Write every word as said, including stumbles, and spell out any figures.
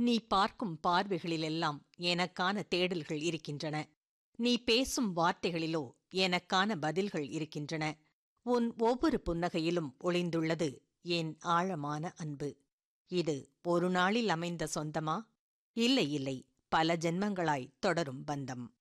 நீ பார்க்கும் பார்வைகளிலெல்லாம் எனக்கான தேடல்கள் இருக்கின்றன. நீ பேசும் வார்த்தைகளிலோ எனக்கான பதில்கள் இருக்கின்றன. உன் ஒவ்வொரு புன்னகையிலும் ஒளிந்துள்ளது என் ஆழமான அன்பு. இது ஒரு நாளில் அமைந்த சொந்தமா? இல்லை இல்லை, பல ஜென்மங்களாய் தொடரும் பந்தம்.